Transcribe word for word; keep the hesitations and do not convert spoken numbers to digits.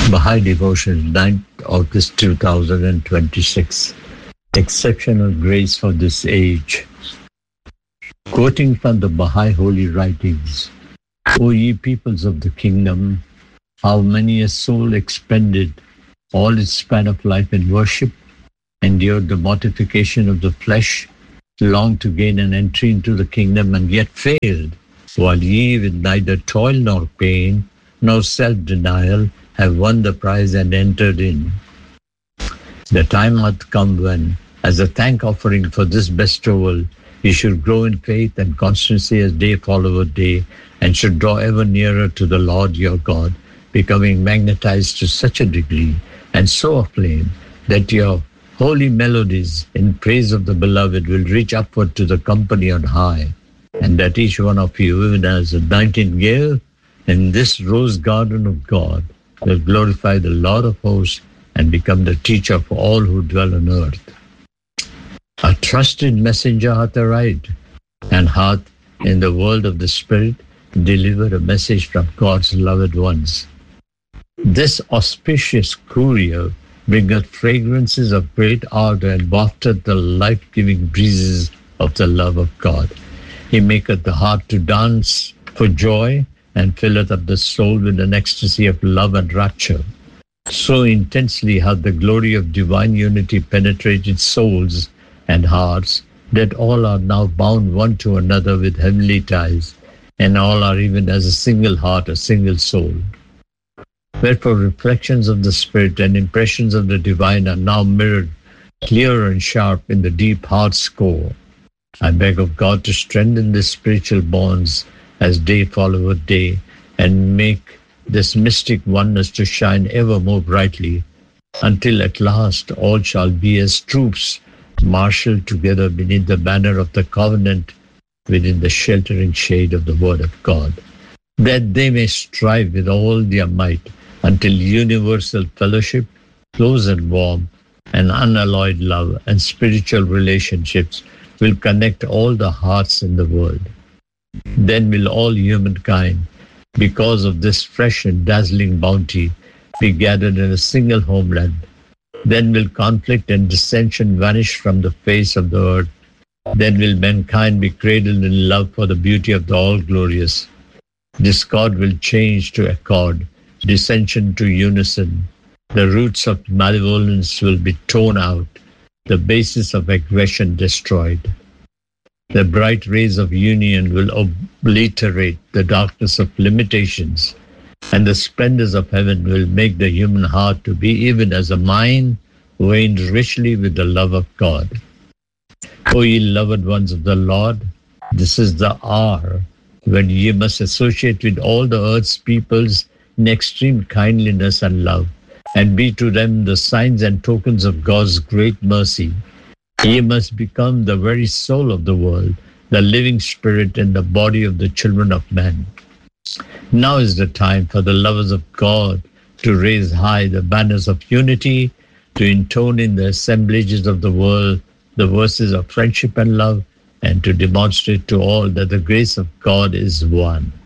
Baha'i Devotion, ninth August two thousand twenty-six. Exceptional grace for this age. Quoting from the Baha'i holy writings, O ye peoples of the kingdom, how many a soul expended all its span of life in worship, endured the mortification of the flesh, longed to gain an entry into the kingdom, and yet failed, while ye with neither toil nor pain, nor self-denial, have won the prize and entered in. The time hath come when, as a thank offering for this bestowal, ye should grow in faith and constancy as day followeth day, and should draw ever nearer to the Lord your God, becoming magnetized to such a degree and so aflame that your holy melodies in praise of the beloved will reach upward to the company on high, and that each one of you, even as a nightingale in this rose garden of God, will glorify the Lord of hosts and become the teacher of all who dwell on earth. A trusted messenger hath arrived, and hath, in the world of the Spirit, delivered a message from God's loved ones. This auspicious courier bringeth fragrances of great ardor and wafteth the life-giving breezes of the love of God. He maketh the heart to dance for joy, and filleth up the soul with an ecstasy of love and rapture. So intensely hath the glory of divine unity penetrated souls and hearts that all are now bound one to another with heavenly ties, and all are even as a single heart, a single soul. Wherefore reflections of the Spirit and impressions of the divine are now mirrored clear and sharp in the deep heart's core. I beg of God to strengthen these spiritual bonds as day followeth day, and make this mystic oneness to shine ever more brightly, until at last all shall be as troops marshaled together beneath the banner of the covenant, within the sheltering shade of the word of God, that they may strive with all their might until universal fellowship, close and warm, and unalloyed love and spiritual relationships will connect all the hearts in the world. Then will all humankind, because of this fresh and dazzling bounty, be gathered in a single homeland. Then will conflict and dissension vanish from the face of the earth. Then will mankind be cradled in love for the beauty of the all-glorious. Discord will change to accord, dissension to unison. The roots of malevolence will be torn out, the basis of aggression destroyed. The bright rays of union will obliterate the darkness of limitations, and the splendors of heaven will make the human heart to be even as a mine veined richly with the love of God. O ye loved ones of the Lord, this is the hour when ye must associate with all the earth's peoples in extreme kindliness and love, and be to them the signs and tokens of God's great mercy. Ye must become the very soul of the world, the living spirit and the body of the children of men. Now is the time for the lovers of God to raise high the banners of unity, to intone in the assemblages of the world the verses of friendship and love, and to demonstrate to all that the grace of God is one.